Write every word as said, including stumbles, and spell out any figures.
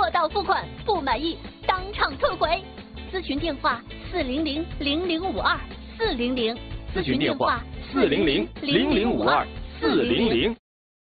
货到付款，不满意当场退回。咨询电话：四零零零零五二四零零。 咨询电话：四零零零零五二四零零。